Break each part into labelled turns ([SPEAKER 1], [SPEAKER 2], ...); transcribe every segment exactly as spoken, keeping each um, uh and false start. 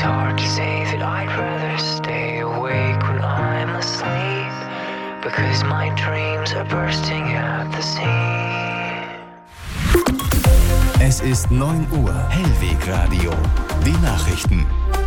[SPEAKER 1] hard to say that I'd rather stay awake when I'm asleep, because my dreams are bursting at the seams.
[SPEAKER 2] Es ist neun Uhr. Hellwegradio. Die Nachrichten.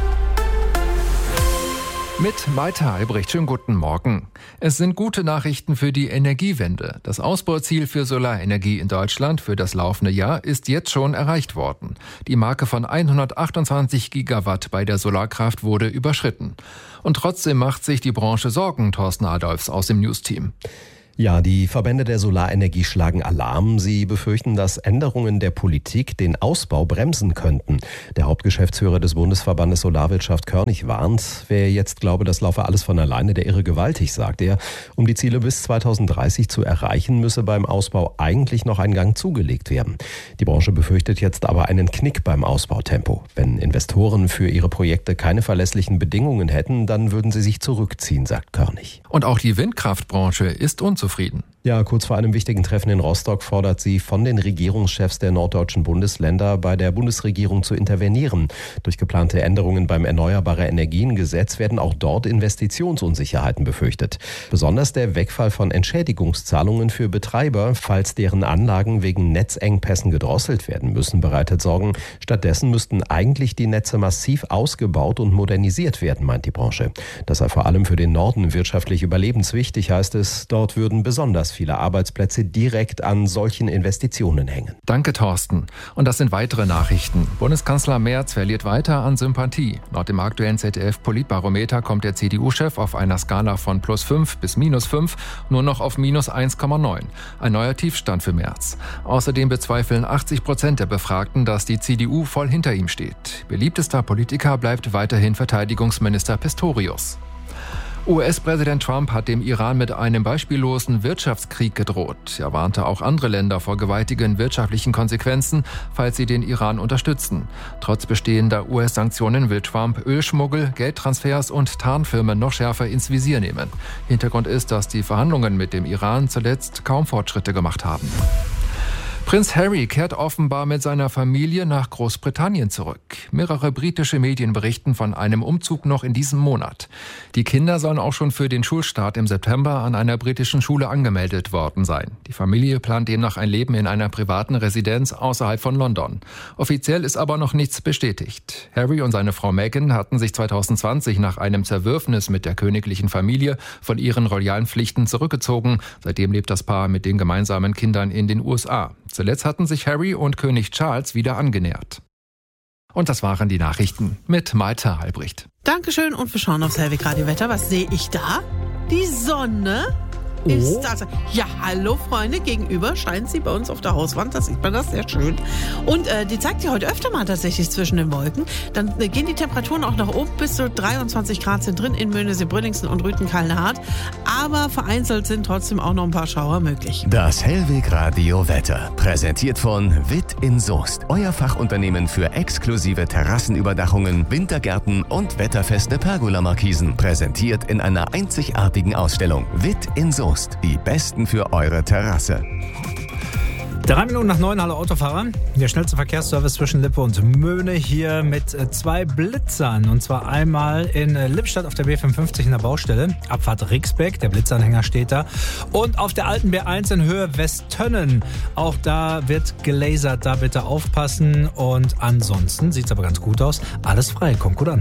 [SPEAKER 3] Mit Maita Albrecht, schönen guten Morgen. Es sind gute Nachrichten für die Energiewende. Das Ausbauziel für Solarenergie in Deutschland für das laufende Jahr ist jetzt schon erreicht worden. Die Marke von hundertachtundzwanzig Gigawatt bei der Solarkraft wurde überschritten. Und trotzdem macht sich die Branche Sorgen, Thorsten Adolfs aus dem News-Team.
[SPEAKER 4] Ja, die Verbände der Solarenergie schlagen Alarm. Sie befürchten, dass Änderungen der Politik den Ausbau bremsen könnten. Der Hauptgeschäftsführer des Bundesverbandes Solarwirtschaft Körnig warnt, wer jetzt glaube, das laufe alles von alleine, der irre gewaltig, sagt er. Um die Ziele bis zweitausenddreißig zu erreichen, müsse beim Ausbau eigentlich noch ein Gang zugelegt werden. Die Branche befürchtet jetzt aber einen Knick beim Ausbautempo. Wenn Investoren für ihre Projekte keine verlässlichen Bedingungen hätten, dann würden sie sich zurückziehen, sagt Körnig.
[SPEAKER 3] Und auch die Windkraftbranche ist unzufrieden. Zufrieden.
[SPEAKER 4] Ja, kurz vor einem wichtigen Treffen in Rostock fordert sie von den Regierungschefs der norddeutschen Bundesländer, bei der Bundesregierung zu intervenieren. Durch geplante Änderungen beim Erneuerbare-Energien-Gesetz werden auch dort Investitionsunsicherheiten befürchtet. Besonders der Wegfall von Entschädigungszahlungen für Betreiber, falls deren Anlagen wegen Netzengpässen gedrosselt werden müssen, bereitet Sorgen. Stattdessen müssten eigentlich die Netze massiv ausgebaut und modernisiert werden, meint die Branche. Das sei vor allem für den Norden wirtschaftlich überlebenswichtig, heißt es. Dort würden besonders viele Arbeitsplätze direkt an solchen Investitionen hängen.
[SPEAKER 3] Danke, Thorsten. Und das sind weitere Nachrichten. Bundeskanzler Merz verliert weiter an Sympathie. Laut dem aktuellen Z D F-Politbarometer kommt der C D U-Chef auf einer Skala von plus fünf bis minus fünf nur noch auf minus eins Komma neun. Ein neuer Tiefstand für Merz. Außerdem bezweifeln achtzig Prozent der Befragten, dass die C D U voll hinter ihm steht. Beliebtester Politiker bleibt weiterhin Verteidigungsminister Pistorius. U S-Präsident Trump hat dem Iran mit einem beispiellosen Wirtschaftskrieg gedroht. Er warnte auch andere Länder vor gewaltigen wirtschaftlichen Konsequenzen, falls sie den Iran unterstützen. Trotz bestehender U S-Sanktionen will Trump Ölschmuggel, Geldtransfers und Tarnfirmen noch schärfer ins Visier nehmen. Hintergrund ist, dass die Verhandlungen mit dem Iran zuletzt kaum Fortschritte gemacht haben. Prinz Harry kehrt offenbar mit seiner Familie nach Großbritannien zurück. Mehrere britische Medien berichten von einem Umzug noch in diesem Monat. Die Kinder sollen auch schon für den Schulstart im September an einer britischen Schule angemeldet worden sein. Die Familie plant demnach ein Leben in einer privaten Residenz außerhalb von London. Offiziell ist aber noch nichts bestätigt. Harry und seine Frau Meghan hatten sich zweitausendzwanzig nach einem Zerwürfnis mit der königlichen Familie von ihren royalen Pflichten zurückgezogen. Seitdem lebt das Paar mit den gemeinsamen Kindern in den U S A. Zuletzt hatten sich Harry und König Charles wieder angenähert. Und das waren die Nachrichten mit Maita Albrecht.
[SPEAKER 5] Dankeschön und wir schauen aufs Hellwegradio-Wetter. Was sehe ich da? Die Sonne ist da. Ja, hallo Freunde, gegenüber scheint sie bei uns auf der Hauswand. Da sieht man das, sehr schön. Und äh, die zeigt sich heute öfter mal tatsächlich zwischen den Wolken. Dann äh, gehen die Temperaturen auch nach oben. Bis zu dreiundzwanzig Grad sind drin in Möhnesee, Brünningsen und Rüthen-Kallenhardt. Aber vereinzelt sind trotzdem auch noch ein paar Schauer möglich.
[SPEAKER 2] Das Hellwegradio-Wetter, präsentiert von Witt in Soest. Euer Fachunternehmen für exklusive Terrassenüberdachungen, Wintergärten und wetterfeste Pergola-Markisen. Präsentiert in einer einzigartigen Ausstellung. Witt in Soest. Die besten für eure Terrasse.
[SPEAKER 6] Drei Minuten nach neun, hallo Autofahrer. Der schnellste Verkehrsservice zwischen Lippe und Möhne hier mit zwei Blitzern. Und zwar einmal in Lippstadt auf der B fünfundfünfzig in der Baustelle. Abfahrt Rixbeck, der Blitzanhänger steht da. Und auf der alten B eins in Höhe Westtönnen. Auch da wird gelasert, da bitte aufpassen. Und ansonsten sieht es aber ganz gut aus. Alles frei, kommt gut an.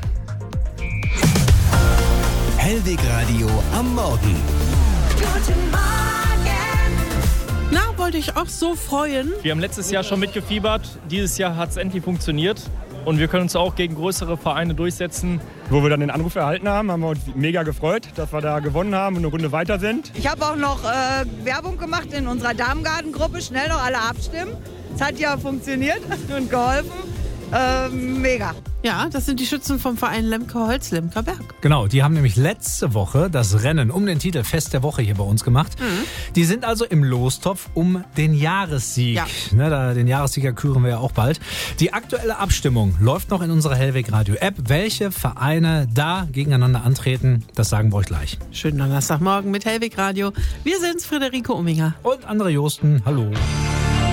[SPEAKER 2] Hellwegradio am Morgen.
[SPEAKER 5] Guten Morgen. Na, wollte ich auch so freuen.
[SPEAKER 7] Wir haben letztes Jahr schon mitgefiebert. Dieses Jahr hat es endlich funktioniert. Und wir können uns auch gegen größere Vereine durchsetzen.
[SPEAKER 8] Wo wir dann den Anruf erhalten haben, haben wir uns mega gefreut, dass wir da gewonnen haben und eine Runde weiter sind.
[SPEAKER 9] Ich habe auch noch äh, Werbung gemacht in unserer Damengartengruppe. Schnell noch alle abstimmen. Es hat ja funktioniert und geholfen. Äh, mega.
[SPEAKER 5] Ja, das sind die Schützen vom Verein Lemke-Holz, Lemker-Berg.
[SPEAKER 6] Genau, die haben nämlich letzte Woche das Rennen um den Titel Fest der Woche hier bei uns gemacht. Mhm. Die sind also im Lostopf um den Jahressieg.
[SPEAKER 5] Ja.
[SPEAKER 6] Ne, da, den Jahressieger küren wir ja auch bald. Die aktuelle Abstimmung läuft noch in unserer Hellwegradio-App. Welche Vereine da gegeneinander antreten, das sagen wir euch gleich.
[SPEAKER 5] Schönen Donnerstagmorgen mit Hellwegradio. Wir sind's, Friederike Umminger.
[SPEAKER 6] Und André Josten, hallo.